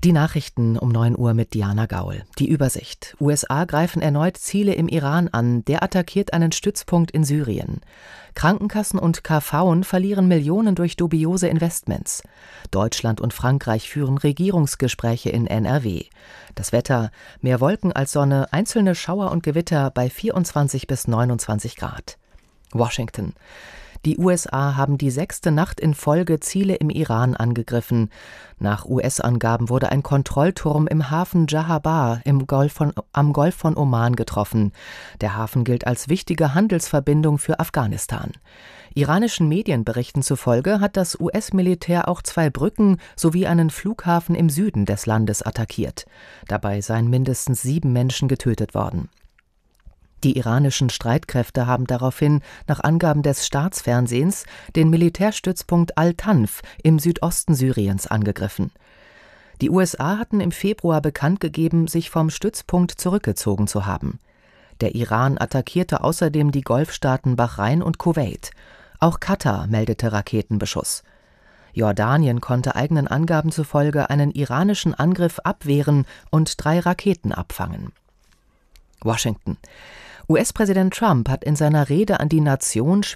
Die Nachrichten um 9 Uhr mit Diana Gaul. Die Übersicht. USA greifen erneut Ziele im Iran an. Der attackiert einen Stützpunkt in Syrien. Krankenkassen und KVen verlieren Millionen durch dubiose Investments. Deutschland und Frankreich führen Regierungsgespräche in NRW. Das Wetter: mehr Wolken als Sonne, einzelne Schauer und Gewitter bei 24 bis 29 Grad. Washington. Die USA haben die 6. Nacht in Folge Ziele im Iran angegriffen. Nach US-Angaben wurde ein Kontrollturm im Hafen Djahabar am Golf von Oman getroffen. Der Hafen gilt als wichtige Handelsverbindung für Afghanistan. Iranischen Medienberichten zufolge hat das US-Militär auch 2 Brücken sowie einen Flughafen im Süden des Landes attackiert. Dabei seien mindestens 7 Menschen getötet worden. Die iranischen Streitkräfte haben daraufhin, nach Angaben des Staatsfernsehens, den Militärstützpunkt Al-Tanf im Südosten Syriens angegriffen. Die USA hatten im Februar bekannt gegeben, sich vom Stützpunkt zurückgezogen zu haben. Der Iran attackierte außerdem die Golfstaaten Bahrain und Kuwait. Auch Katar meldete Raketenbeschuss. Jordanien konnte eigenen Angaben zufolge einen iranischen Angriff abwehren und 3 Raketen abfangen. Washington. US-Präsident Trump hat in seiner Rede an die Nation